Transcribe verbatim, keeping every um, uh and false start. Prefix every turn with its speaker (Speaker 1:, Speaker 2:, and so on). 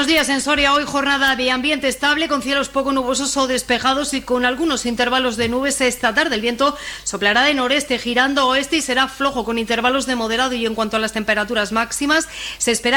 Speaker 1: Buenos días. En Soria hoy jornada de ambiente estable con cielos poco nubosos o despejados y con algunos intervalos de nubes esta tarde. El viento soplará de noreste girando oeste y será flojo con intervalos de moderado, y en cuanto a las temperaturas máximas se espera